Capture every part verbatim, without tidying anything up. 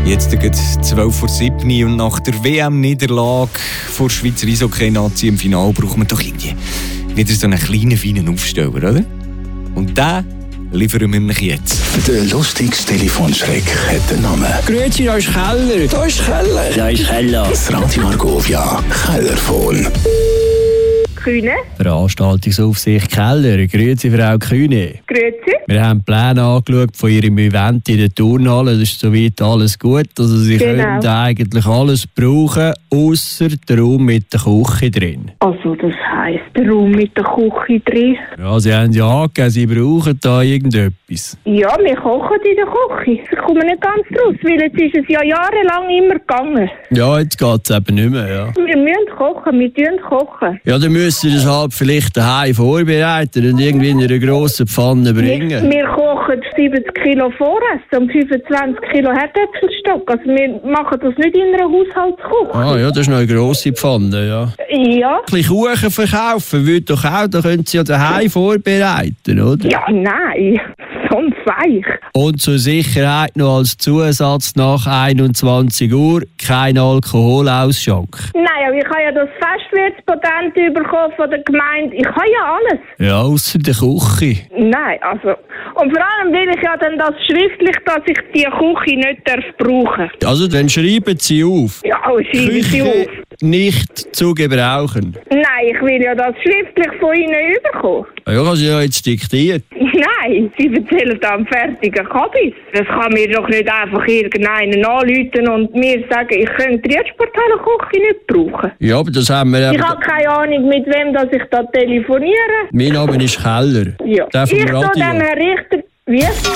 Jetzt geht zwölf vor sieben und nach der W M-Niederlage vor der Schweizer Eishockey-Nazi im Finale brauchen wir doch irgendwie wieder so einen kleinen, feinen Aufsteller, oder? Und den liefern wir euch jetzt. Der lustigste Telefonschreck hat den Namen. Grüezi, da ist Keller. Da ist Keller. Da ist Keller. Das Radio Argovia Kellerphone. Kühne. Veranstaltungsaufsicht Keller. Grüezi, Frau Kühne. Grüezi. Wir haben die Pläne angeschaut von Ihrem Event in der Turnhalle. Das ist soweit alles gut. Also Sie Genau. können eigentlich alles brauchen, ausser der Raum mit der Küche drin. Also das heisst, der Raum mit der Küche drin. Ja, Sie haben ja angegeben, Sie brauchen da irgendetwas. Ja, wir kochen in der Küche. Ich komme nicht ganz raus, weil jetzt ist es ja jahrelang immer gegangen. Ja, jetzt geht es eben nicht mehr, ja. Wir müssen kochen, wir tun kochen. Ja, dann müssen Sie das halt vielleicht daheim vorbereiten und irgendwie in einer grossen Pfanne bringen. Wir, wir kochen siebzig Kilo Voressen und fünfundzwanzig Kilo Herdäpfelstock. Also wir machen das nicht in einer Haushaltsküche. Ah ja, das ist noch eine grosse Pfanne, ja. Ja. Ein bisschen Kuchen verkaufen würde doch auch, da können Sie ja daheim vorbereiten, oder? Ja, nein. Sonst weich. Und zur Sicherheit noch als Zusatz nach einundzwanzig Uhr kein Alkoholausschank. Nein, aber ich habe ja das Festwirtspatent bekommen von der Gemeinde. Ich habe ja alles. Ja, ausser der Küche. Nein, also... Und vor allem will ich ja dann das schriftlich, dass ich die Küche nicht darf brauchen. Also dann schreiben Sie auf. Ja, schreiben Sie auf. Nicht zu gebrauchen. Nein, ich will ja das schriftlich von Ihnen überkommen. Ja, haben Sie ja jetzt diktiert. Nein, Sie erzählen da am fertigen Kabis. Das kann mir doch nicht einfach irgendeinen anrufen und mir sagen, ich könnte die Transporthalle Küche nicht brauchen. Ja, aber das haben wir Ich eben... habe keine Ahnung, mit wem dass ich da telefoniere. Mein Name ist Keller. Ja. Der vom Ich soll Radio. dem Herrn Richter... Wie?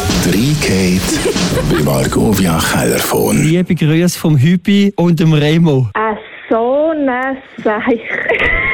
Drei beim Argovia Kellerphone. Liebe Grüße vom Hübi und dem Remo. Ach so, ne Seich.